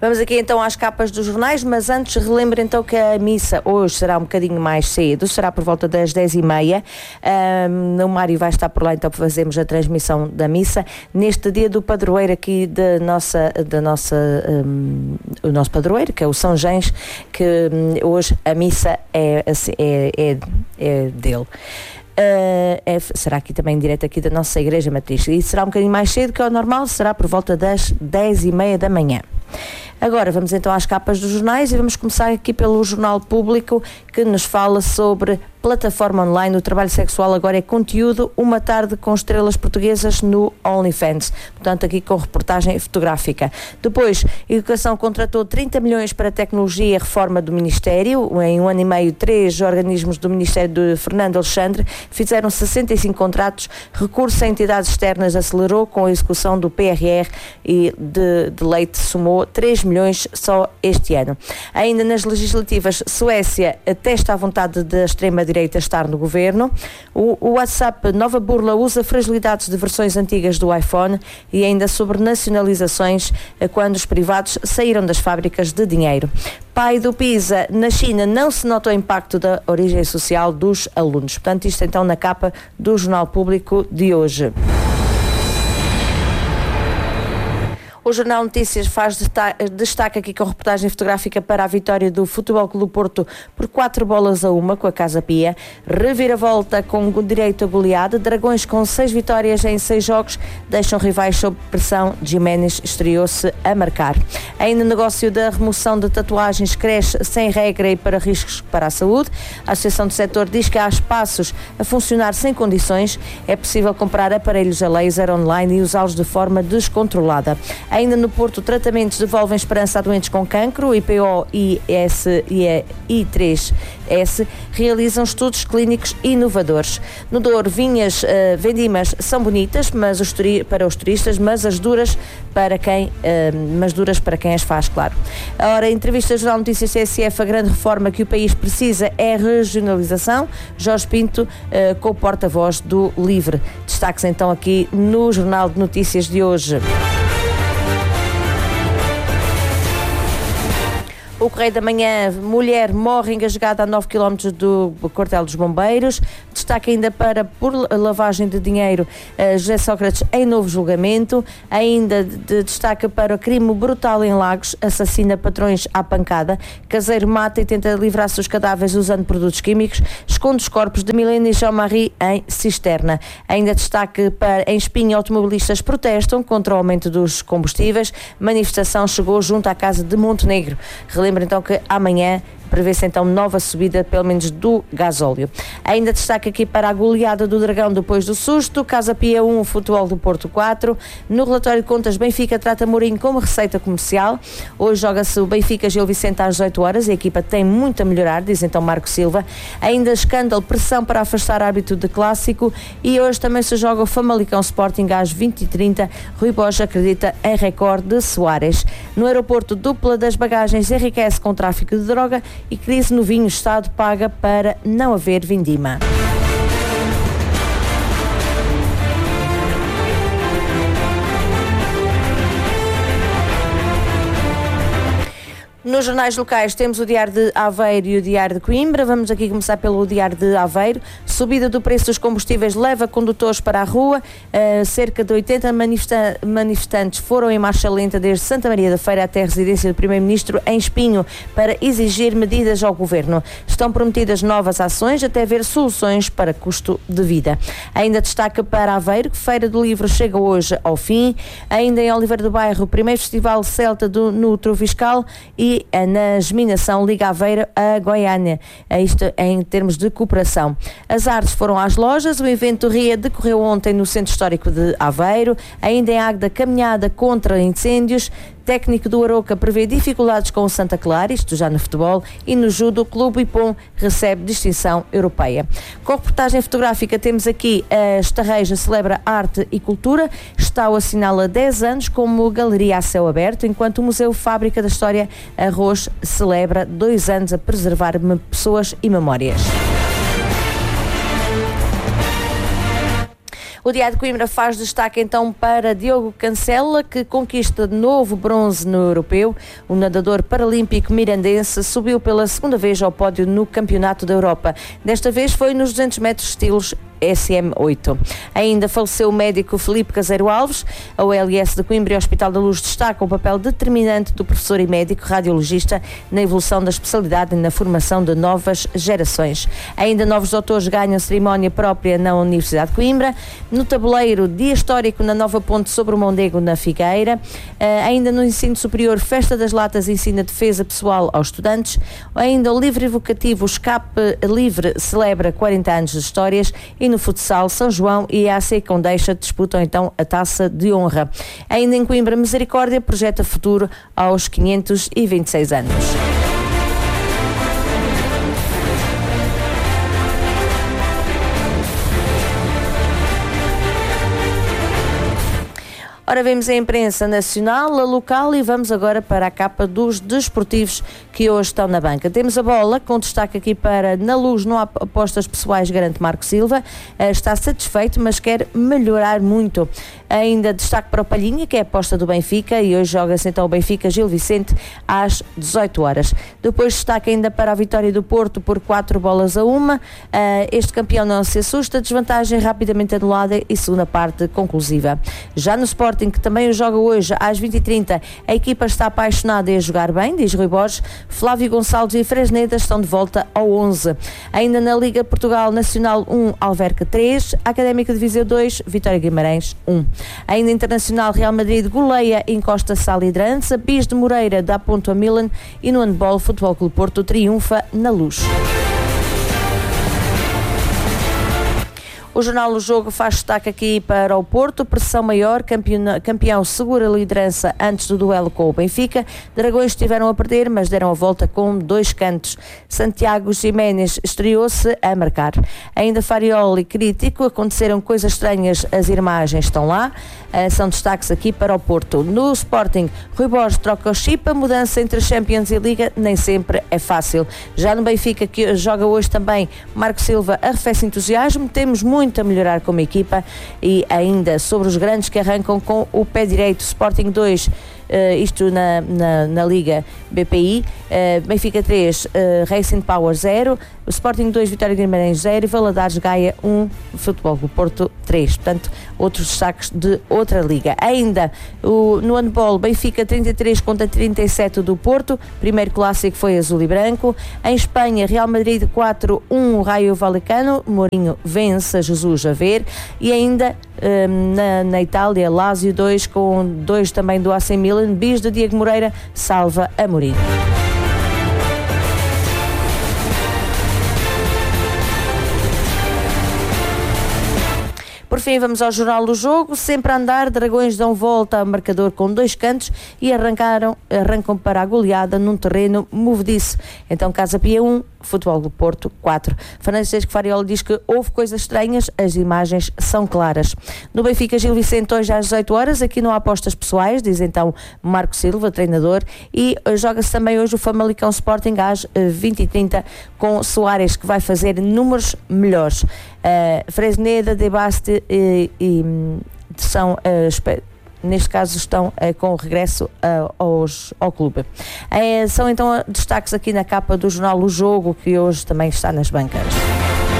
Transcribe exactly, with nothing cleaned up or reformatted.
Vamos aqui então às capas dos jornais, mas antes relembro então que a missa hoje será um bocadinho mais cedo, será por volta das dez e meia. Um, o Mário vai estar por lá então para fazermos a transmissão da missa neste dia do padroeiro aqui da nossa, da nossa um, o nosso padroeiro, que é o São Gens, que um, hoje a missa é, é, é, é dele. Uh, é, será aqui também direto aqui da nossa igreja matriz, e será um bocadinho mais cedo que é o normal, será por volta das dez e meia da manhã. Agora vamos então às capas dos jornais e vamos começar aqui pelo Jornal Público, que nos fala sobre plataforma online. O trabalho sexual agora é conteúdo, uma tarde com estrelas portuguesas no OnlyFans. Portanto, aqui com reportagem fotográfica. Depois, a Educação contratou trinta milhões para tecnologia e reforma do Ministério. Em um ano e meio, três organismos do Ministério de Fernando Alexandre fizeram sessenta e cinco contratos. Recurso a entidades externas acelerou com a execução do P R R e de, de leite somou três milhões só este ano. Ainda nas legislativas, Suécia atesta a vontade da extrema-direita estar no governo. O, o WhatsApp Nova Burla usa fragilidades de versões antigas do iPhone, e ainda sobre nacionalizações quando os privados saíram das fábricas de dinheiro. Pai do PISA, na China não se nota o impacto da origem social dos alunos. Portanto, isto então na capa do Jornal Público de hoje. O Jornal Notícias faz destaque aqui com a reportagem fotográfica para a vitória do Futebol Clube Porto por quatro bolas a uma com a Casa Pia. Reviravolta com direito a goleada. Dragões com seis vitórias em seis jogos deixam rivais sob pressão. Jiménez estreou-se a marcar. Ainda o negócio da remoção de tatuagens cresce sem regra e para riscos para a saúde. A Associação do Setor diz que há espaços a funcionar sem condições. É possível comprar aparelhos a laser online e usá-los de forma descontrolada. Ainda no Porto, tratamentos devolvem esperança a doentes com cancro. O I P O I S e a I três S realizam estudos clínicos inovadores. No Douro, vinhas, uh, vendimas são bonitas mas os turi- para os turistas, mas as duras para quem, uh, mas duras para quem as faz, claro. Ora, entrevista ao Jornal Notícias C S F, a grande reforma que o país precisa é regionalização. Jorge Pinto, uh, com o porta-voz do LIVRE. Destaques então aqui no Jornal de Notícias de hoje. O Correio da Manhã, mulher morre engasgada a nove quilómetros do quartel dos bombeiros. Destaque ainda para, por lavagem de dinheiro, uh, José Sócrates em novo julgamento. Ainda de, de destaque para o crime brutal em Lagos, assassina patrões à pancada. Caseiro mata e tenta livrar-se dos cadáveres usando produtos químicos. Esconde os corpos de Milene e Jean-Marie em cisterna. Ainda destaque para, em Espinho, automobilistas protestam contra o aumento dos combustíveis. Manifestação chegou junto à casa de Montenegro. Lembra então que amanhã prevê-se então nova subida, pelo menos do gasóleo. Ainda destaque aqui para a goleada do Dragão depois do susto. Casa Pia um, Futebol do Porto quatro. No relatório de contas, Benfica trata Mourinho como receita comercial. Hoje joga-se o Benfica Gil Vicente às dezoito horas. A equipa tem muito a melhorar, diz então Marco Silva. Ainda escândalo, pressão para afastar árbitro de clássico. E hoje também se joga o Famalicão Sporting às vinte e trinta. Rui Borges acredita em recorde de Soares. No aeroporto, dupla das bagagens enriquece com tráfico de droga. E crise no vinho, o Estado paga para não haver vindima. Nos jornais locais temos o Diário de Aveiro e o Diário de Coimbra. Vamos aqui começar pelo Diário de Aveiro. Subida do preço dos combustíveis leva condutores para a rua. Uh, cerca de oitenta manifesta- manifestantes foram em marcha lenta desde Santa Maria da Feira até a residência do Primeiro-Ministro em Espinho para exigir medidas ao Governo. Estão prometidas novas ações até ver soluções para custo de vida. Ainda destaca para Aveiro que Feira do Livro chega hoje ao fim. Ainda em Oliveira do Bairro, o primeiro Festival Celta do, no Troviscal e na Geminação Liga Aveiro a Goiânia, isto em termos de cooperação. As artes foram às lojas, o evento Ria decorreu ontem no Centro Histórico de Aveiro. Ainda em Águeda, caminhada contra incêndios. Técnico do Aroca prevê dificuldades com o Santa Clara, isto já no futebol, e no judo, o Clube Ipom recebe distinção europeia. Com reportagem fotográfica temos aqui a Estarreja celebra arte e cultura, está o assinala dez anos como galeria a céu aberto, enquanto o Museu Fábrica da História Arroz celebra dois anos a preservar pessoas e memórias. O Diário de Coimbra faz destaque então para Diogo Cancela, que conquista de novo bronze no europeu. O nadador paralímpico mirandense subiu pela segunda vez ao pódio no Campeonato da Europa. Desta vez foi nos duzentos metros estilos S M oito. Ainda faleceu o médico Filipe Caseiro Alves. A O L S de Coimbra e o Hospital da Luz destaca o papel determinante do professor e médico radiologista na evolução da especialidade e na formação de novas gerações. Ainda novos doutores ganham cerimónia própria na Universidade de Coimbra. No tabuleiro, dia histórico na Nova Ponte sobre o Mondego, na Figueira. Uh, ainda no ensino superior, Festa das Latas ensina defesa pessoal aos estudantes. Ainda o livro evocativo Escape Livre celebra quarenta anos de histórias. E no futsal, São João e a A C Condeixa disputam então a Taça de Honra. Ainda em Coimbra, Misericórdia projeta futuro aos quinhentos e vinte e seis anos. Ora, vemos a imprensa nacional, a local e vamos agora para a capa dos desportivos que hoje estão na banca. Temos a bola, com destaque aqui para Na Luz, não há apostas pessoais, garante Marco Silva. Está satisfeito, mas quer melhorar muito. Ainda destaque para o Palhinha, que é a aposta do Benfica, e hoje joga-se então o Benfica Gil Vicente às dezoito horas. Depois destaque ainda para a vitória do Porto por quatro bolas a uma. Este campeão não se assusta, desvantagem rapidamente anulada e segunda parte conclusiva. Já no Sporting, que também o joga hoje às vinte e trinta, a equipa está apaixonada e a jogar bem, diz Rui Borges. Flávio Gonçalves e Fresneda estão de volta ao onze. Ainda na Liga Portugal Nacional um, Alverca três, Académica de Viseu dois, Vitória Guimarães um. Ainda Internacional, Real Madrid goleia, encosta-se à liderança, Bis de Moreira dá ponto a Milan e no handball, Futebol Clube Porto triunfa na Luz. O Jornal do Jogo faz destaque aqui para o Porto, pressão maior, campeão, campeão segura a liderança antes do duelo com o Benfica. Dragões estiveram a perder, mas deram a volta com dois cantos. Santiago Jiménez estreou-se a marcar. Ainda Farioli crítico, aconteceram coisas estranhas, as imagens estão lá. Uh, são destaques aqui para o Porto. No Sporting, Rui Borges troca o chip, a mudança entre Champions e Liga nem sempre é fácil. Já no Benfica, que joga hoje também, Marco Silva arrefece entusiasmo, temos muito a melhorar como equipa. E ainda sobre os grandes que arrancam com o pé direito, Sporting dois, Uh, isto na, na, na Liga B P I, uh, Benfica três, uh, Racing Power zero, o Sporting dois, Vitória Guimarães zero e Valadares Gaia um, Futebol do Porto três. Portanto, outros destaques de outra liga. Ainda o, no handball, Benfica trinta e três contra trinta e sete do Porto, primeiro clássico foi azul e branco. Em Espanha, Real Madrid quatro um, Raio Vallecano, Mourinho vence, Jesus a ver. E ainda um, na, na Itália, Lazio dois com dois também do A C Milan, Bis de Diego Moreira salva a Mourinho. Por fim, vamos ao Jornal do Jogo. Sempre a andar, Dragões dão volta ao marcador com dois cantos e arrancaram, arrancam para a goleada num terreno movediço. Então, Casa Pia um, Futebol do Porto quatro. Francisco Farioli diz que houve coisas estranhas, as imagens são claras. No Benfica Gil Vicente hoje às dezoito horas, aqui não há apostas pessoais, diz então Marco Silva, treinador, e joga-se também hoje o Famalicão Sporting às vinte e trinta com Soares, que vai fazer números melhores. Uh, Fresneda, Debaste e, e são uh, neste caso estão uh, com o regresso uh, aos, ao clube. Uh, são então destaques aqui na capa do jornal O Jogo, que hoje também está nas bancas.